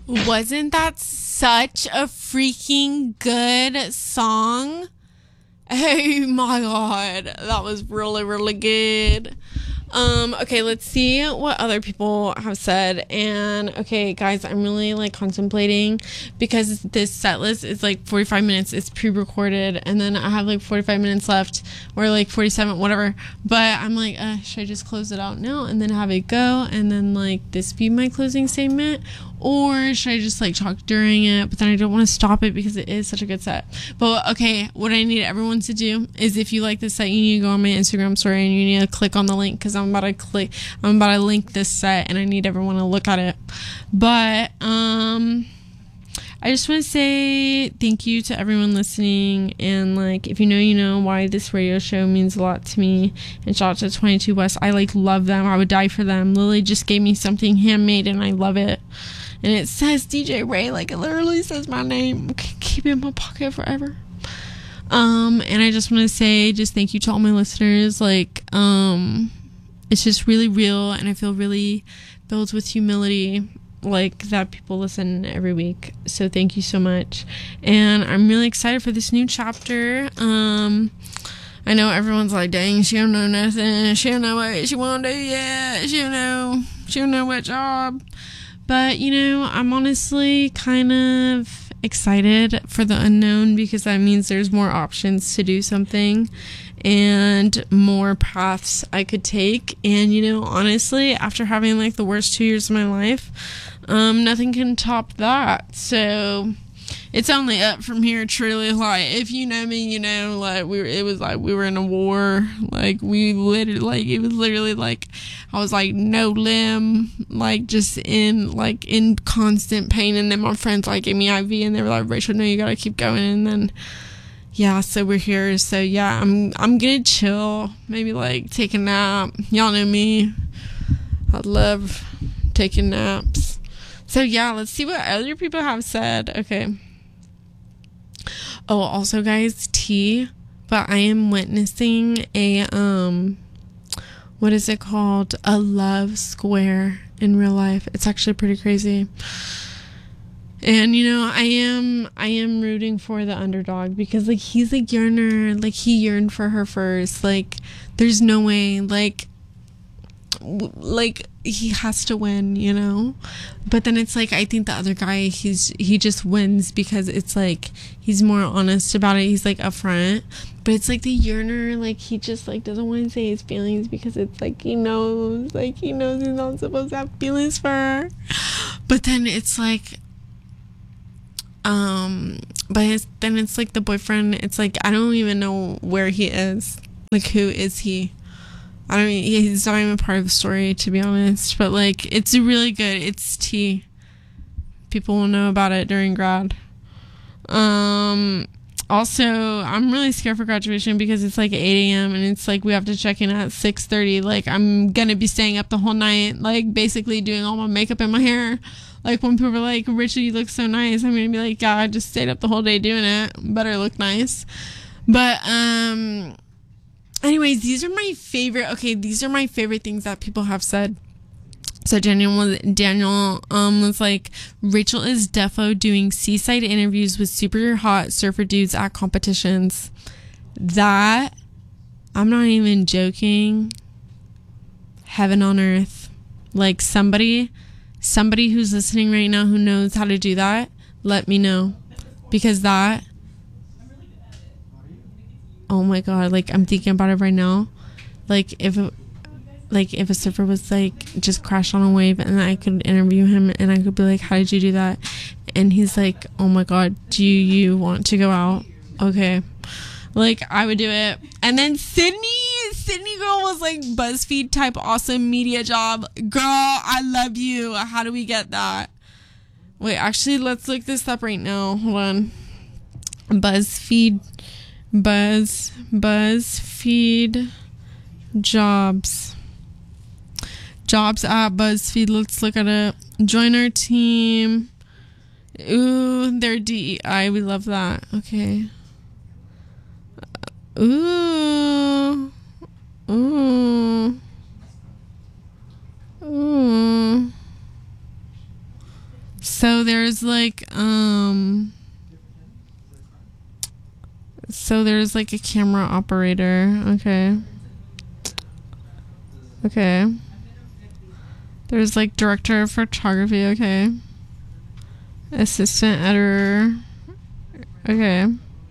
Wasn't that such a freaking good song? Oh my god, that was really, really good. Okay, let's see what other people have said. And okay, guys, I'm really like contemplating because this set list is like 45 minutes. It's pre-recorded, and then I have like 45 minutes left, or like 47, whatever. But I'm like, should I just close it out now and then have it go, and then like this be my closing statement? Or should I just like talk during it? But then I don't want to stop it because it is such a good set. But okay, what I need everyone to do is, if you like this set, you need to go on my Instagram story and you need to click on the link, because I'm about to link this set and I need everyone to look at it. But I just want to say thank you to everyone listening, and like, if you know why this radio show means a lot to me. And shout out to 22 West. I like love them. I would die for them. Lily just gave me something handmade and I love it. And it says DJ Ray, like it literally says my name. Keep it in my pocket forever. And I just want to say just thank you to all my listeners. Like, it's just really real, and I feel really filled with humility, like that people listen every week. So thank you so much. And I'm really excited for this new chapter. I know everyone's like, dang, she don't know nothing. She don't know what she want to do yet. She don't know what job. But, I'm honestly kind of excited for the unknown, because that means there's more options to do something and more paths I could take. And, honestly, after having like the worst 2 years of my life, nothing can top that. So it's only up from here, truly. Like, if you know me, like we were in a war. Like, we literally, like, it was literally like I was like no limb, like just in constant pain. And then my friends like gave me IV, and they were like, Rachel, no, you gotta keep going. And then yeah, so we're here. So yeah, I'm gonna chill, maybe like take a nap. Y'all know me, I love taking naps. So yeah, let's see what other people have said. Okay. Oh, also guys, but I am witnessing a what is it called? A love square in real life. It's actually pretty crazy. And I am rooting for the underdog, because like he's a yearner, like he yearned for her first. Like there's no way, like he has to win, but then it's like, I think the other guy, he just wins because it's like he's more honest about it. He's like upfront. But it's like the yearner, like he just like doesn't want to say his feelings, because it's like he knows he's not supposed to have feelings for her. But then it's like then it's like the boyfriend, it's like I don't even know where he is. Like, who is he? I don't mean, he's not even part of the story, to be honest. But like, it's really good. It's tea. People will know about it during grad. Also, I'm really scared for graduation, because it's like 8 a.m. and it's like we have to check in at 6:30. Like, I'm gonna be staying up the whole night, like basically doing all my makeup and my hair. Like, when people are like, Rachel, you look so nice, I'm gonna be like, yeah, I just stayed up the whole day doing it. Better look nice. But anyways, these are my favorite things that people have said. So Daniel was like, Rachel is defo doing seaside interviews with super hot surfer dudes at competitions. That, I'm not even joking. Heaven on earth. Like, somebody who's listening right now who knows how to do that, let me know. Because that, oh my god, like I'm thinking about it right now. Like, if a surfer was like just crashed on a wave, and I could interview him and I could be like, how did you do that? And he's like, oh my god, do you want to go out? Okay. Like, I would do it. And then Sydney girl was like, BuzzFeed type awesome media job. Girl, I love you. How do we get that? Wait, actually, let's look this up right now. Hold on. BuzzFeed jobs at BuzzFeed. Let's look at it. Join our team. Ooh, they're DEI. We love that. Okay. Ooh. So there's like so there's like a camera operator. Okay. Okay. There's like director of photography. Okay. Assistant editor. Okay.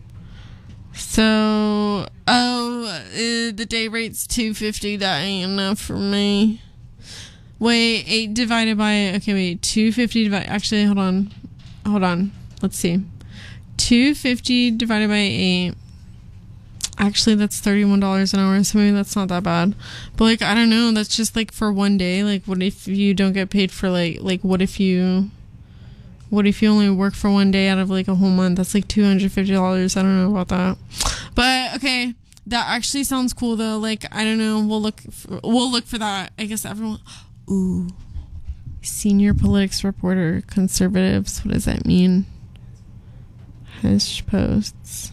So, the day rate's $250. That ain't enough for me. Wait, 8 divided by, okay, wait, 250 divided, actually, hold on, let's see. 250 divided by 8. Actually, that's $31 an hour, so maybe that's not that bad. But, like, I don't know, that's just, like, for one day. Like, what if you don't get paid for, like, what if you only work for one day out of, like, a whole month? That's, like, $250. I don't know about that. But, okay, that actually sounds cool, though. Like, I don't know, we'll look for that. I guess everyone... Ooh. Senior politics reporter, conservatives. What does that mean? Hush posts.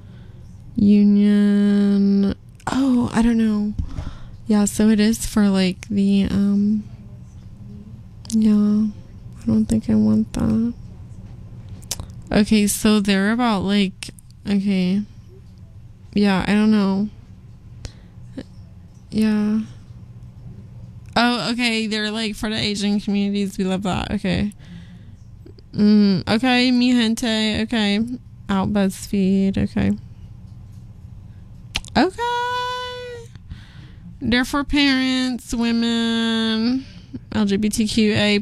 Union. Oh, I don't know. Yeah, so it is for like the yeah. I don't think I want that. Okay, so they're about like, okay. Yeah, I don't know. Yeah. Oh, okay, they're like for the Asian communities. We love that. Okay. Okay, mi gente. Okay. Out BuzzFeed. Okay. Okay. They're for parents, women, LGBTQA+,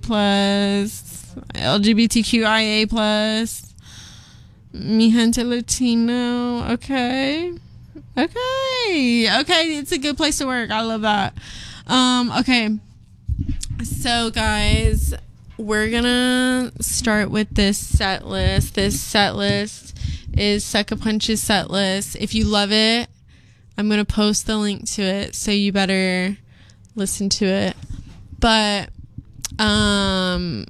LGBTQIA+, mi gente Latino. Okay. Okay. Okay, it's a good place to work. I love that. Okay. So, guys, we're gonna start with this set list. This set list is Sucker Punch's set list. If you love it, I'm gonna post the link to it, so you better listen to it. But, man,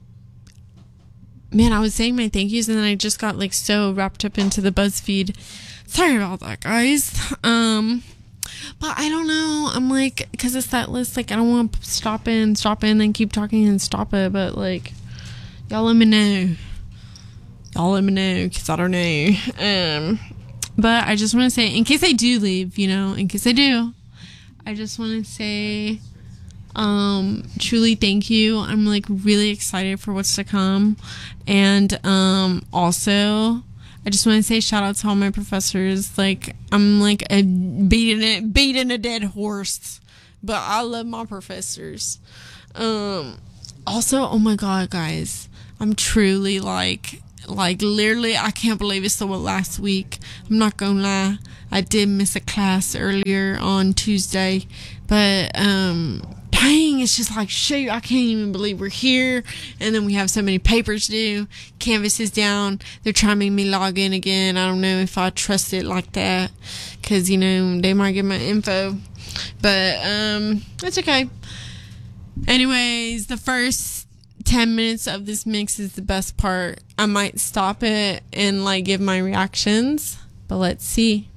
I was saying my thank yous, and then I just got, like, so wrapped up into the BuzzFeed. Sorry about that, guys. But I don't know. I'm like, because it's that list, like, I don't want to stop in, and keep talking and stop it. But, like, y'all let me know. Because I don't know. But I just want to say, in case I do leave, in case I do, I just want to say, truly thank you. I'm, like, really excited for what's to come. And, also... I just want to say shout out to all my professors. Like, I'm like beating a dead horse, but I love my professors. Also, oh my God, guys, I'm truly like literally, I can't believe it's the last week. I'm not gonna lie. I did miss a class earlier on Tuesday, but, dang, it's just like, shoot, I can't even believe we're here. And then we have so many papers due. Canvas is down. They're trying to make me log in again. I don't know if I trust it like that, because, they might get my info. But, it's okay. Anyways, the first 10 minutes of this mix is the best part. I might stop it and, like, give my reactions, but let's see.